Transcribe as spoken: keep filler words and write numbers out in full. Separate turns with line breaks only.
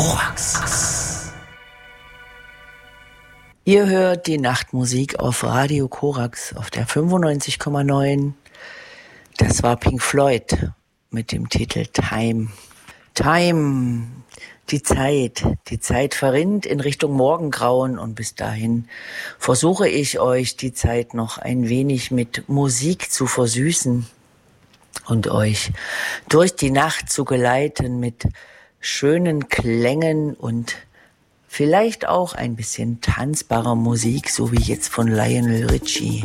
Korax. Ihr hört die Nachtmusik auf Radio Korax auf der fünfundneunzig Komma neun. Das war Pink Floyd mit dem Titel Time. Time, die Zeit. Die Zeit verrinnt in Richtung Morgengrauen und bis dahin versuche ich euch die Zeit noch ein wenig mit Musik zu versüßen und euch durch die Nacht zu geleiten mit schönen Klängen und vielleicht auch ein bisschen tanzbarer Musik, so wie jetzt von Lionel Richie.